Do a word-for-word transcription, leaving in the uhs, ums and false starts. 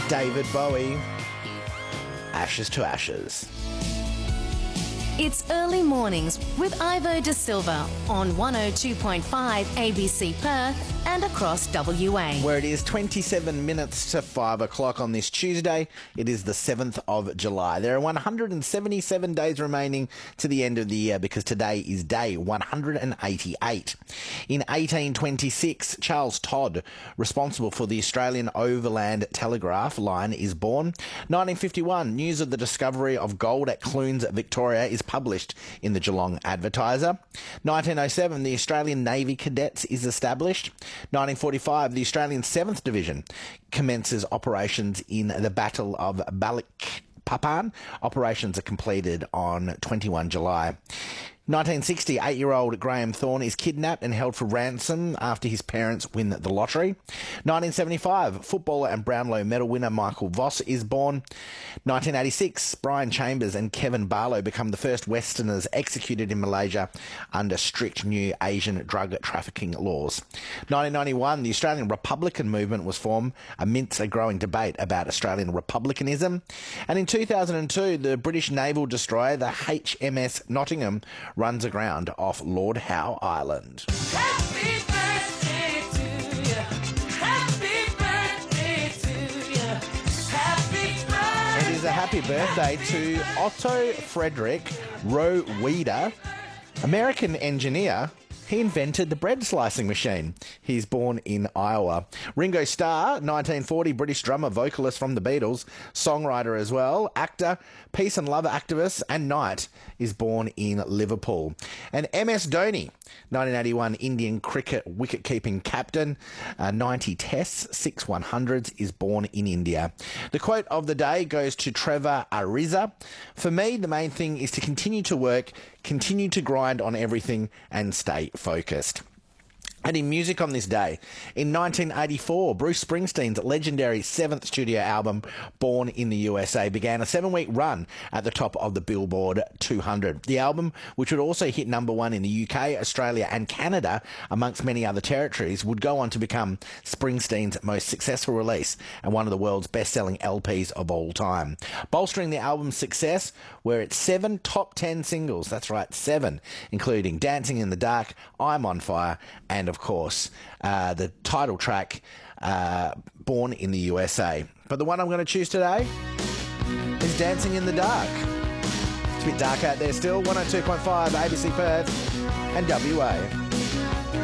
David Bowie, Ashes to Ashes. It's early mornings with Ivo De Silva on one oh two point five A B C Perth and across W A. Where it is twenty-seven minutes to five o'clock on this Tuesday. It is the seventh of July. There are one hundred seventy-seven days remaining to the end of the year because today is day one hundred eighty-eight. In eighteen twenty-six, Charles Todd, responsible for the Australian Overland Telegraph Line, is born. nineteen fifty-one, news of the discovery of gold at Clunes, Victoria is published in the Geelong Advertiser. nineteen oh seven, the Australian Navy Cadets is established. nineteen forty-five, the Australian seventh Division commences operations in the Battle of Balikpapan. Operations are completed on twenty-first of July. nineteen sixty, eight-year-old Graham Thorne is kidnapped and held for ransom after his parents win the lottery. nineteen seventy-five, footballer and Brownlow medal winner Michael Voss is born. nineteen eighty-six, Brian Chambers and Kevin Barlow become the first Westerners executed in Malaysia under strict new Asian drug trafficking laws. nineteen ninety-one, the Australian Republican movement was formed amidst a growing debate about Australian republicanism. And in two thousand two, the British naval destroyer, the H M S Nottingham, runs aground off Lord Howe Island. Happy birthday to you. Happy birthday to you. Happy birthday. It is a happy birthday to Otto Frederick Rowe Weeder, American engineer. He invented the bread slicing machine. He's born in Iowa. Ringo Starr, nineteen forty, British drummer, vocalist from the Beatles, songwriter as well, actor, peace and love activist, and knight, is born in Liverpool. And M S Dhoni, nineteen eighty-one, Indian cricket wicket-keeping captain, uh, ninety tests, six one hundreds, is born in India. The quote of the day goes to Trevor Ariza. For me, the main thing is to continue to work, continue to grind on everything, and stay focused. And in music on this day, in nineteen eighty-four, Bruce Springsteen's legendary seventh studio album, Born in the U S A, began a seven-week run at the top of the Billboard two hundred. The album, which would also hit number one in the U K, Australia and Canada, amongst many other territories, would go on to become Springsteen's most successful release and one of the world's best-selling L Ps of all time. Bolstering the album's success were its seven top ten singles, that's right, seven, including Dancing in the Dark, I'm on Fire, and of course, uh, the title track, uh, Born in the U S A. But the one I'm going to choose today is Dancing in the Dark. It's a bit dark out there still. one oh two point five A B C Perth and W A.